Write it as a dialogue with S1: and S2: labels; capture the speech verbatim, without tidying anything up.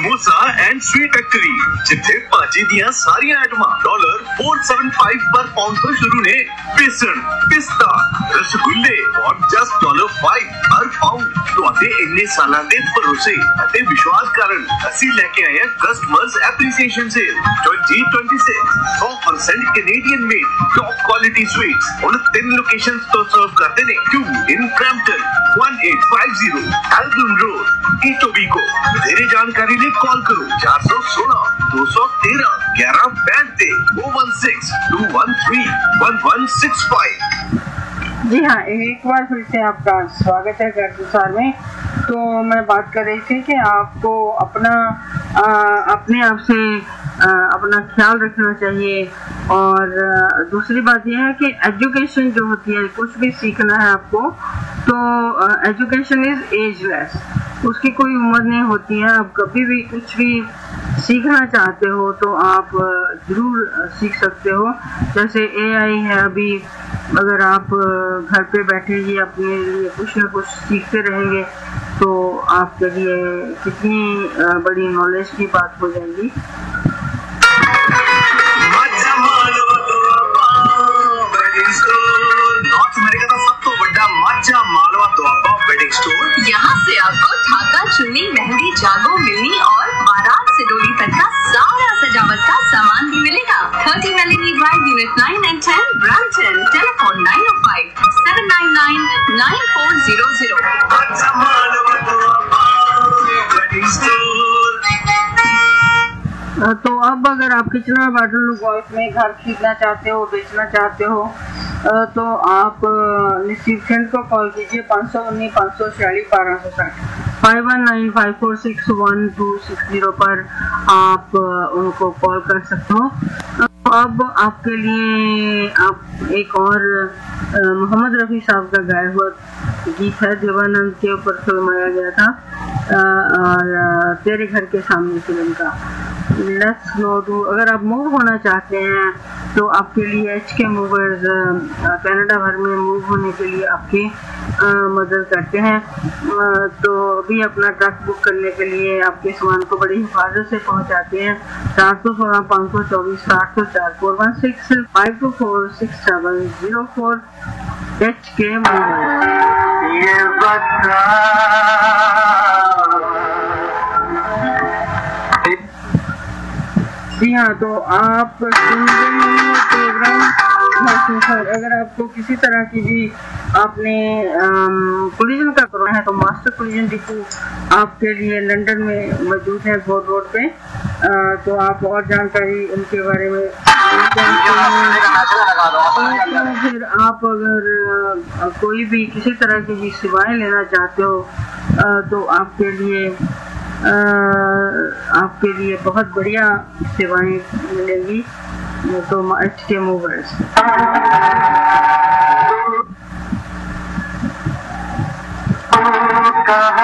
S1: Samosa and sweet factory जिथे भाजी दियां सारियां आइटमां डॉलर फोर सेवन फाइव पर पाउंड तो शुरू ने। बेसन, पिस्ता, रसगुल्ले और जस्ट डॉलर फाइव हर पाउंड। ਤੁਹਾਡੇ ਇੰਨੇ ਸਾਲਾਂ ਦੇ ਭਰੋਸੇ ਅਤੇ ਵਿਸ਼ਵਾਸ ਕਾਰਨ ਅਸੀਂ ਲੈ ਕੇ ਆਏ ਹਾਂ customers appreciation sale twenty twenty-six one hundred percent Canadian made top quality sweets ਹੁਣ ਤਿੰਨ ਲੋਕੇਸ਼ਨਸ ਤੋਂ ਸਰਵ ਕਰਦੇ ਨੇ। two in Brampton, eighteen fifty Albion Road, Etobicoke। ਵਧੇਰੇ ਜਾਣਕਾਰੀ ਲਈ ਕਾਲ ਕਰੋ four one six two one three eleven पैंतीस oh one six two one three one one six five।
S2: जी हाँ, एक बार फिर से आपका स्वागत है घर संसार में। तो मैं बात कर रही थी कि आपको अपना आ, अपने आप से आ, अपना ख्याल रखना चाहिए। और आ, दूसरी बात यह है कि एजुकेशन जो होती है, कुछ भी सीखना है आपको तो एजुकेशन इज एजलेस, उसकी कोई उम्र नहीं होती है। आप कभी भी कुछ भी सीखना चाहते हो तो आप जरूर सीख सकते हो। जैसे ए आई है, अभी अगर आप घर पे बैठे ही अपने लिए कुछ न कुछ सीखते रहेंगे तो आपके लिए कितनी बड़ी नॉलेज की बात हो जाएगी।
S1: नॉर्थ अमेरिका का सब तो बड़ा माचा मालवा दुआबा वेडिंग स्टोर।
S3: यहाँ से आपको धागा, चुन्नी, मेहंदी, जागो, मिलनी और बारात से डोली तक का सारा सजावट का सामान भी मिलेगा। Thirty Meloni drive, unit nine and ten, Brampton. Telephone nine oh five seven nine nine nine four zero zero।
S1: Matcha Malwa Doaba wedding store.
S2: तो अब अगर आप किचनर बाटल गोल्फ में घर खरीदना चाहते हो, बेचना चाहते हो तो आप निश्चित सेंट को कॉल कीजिए पाँच सौ उन्नीस पाँच सौ छियालीस बारह सौ साठ five one nine five four six one two six zero पर आप उनको कॉल कर सकते हो। अब आपके लिए आप एक और मोहम्मद रफ़ी साहब का गाया हुआ गीत है, देवानंद के ऊपर फिल्माया गया था और तेरे घर के सामने फिल्म का। लेट्स नो टू, अगर आप मूव होना चाहते हैं तो आपके लिए एच के मूवर्स कनाडा भर में मूव होने के लिए आपकी मदद करते हैं। आ, तो अभी अपना ट्रक बुक करने के लिए आपके सामान को बड़ी हिफाजत से पहुंचाते हैं। चार सौ सोलह पाँच सौ चौबीस साठ सौ चार four one six five to four six seven zero four H के मूवर्स। जी हाँ, तो आप सुन रहे हैं प्रोग्राम। अगर आपको किसी तरह की भी आपने कोलिजन का करवाना है तो मास्टर कोलिजन डिपो आपके लिए लंदन में मौजूद है, गोड रोड पे। आ, तो आप और जानकारी उनके बारे में तो फिर आप अगर कोई भी किसी तरह की भी सेवाएं लेना चाहते हो आ, तो आपके लिए आ, आपके लिए बहुत बढ़िया सेवाएं मिलेंगी। तो एच के मूवर्स।
S1: कहा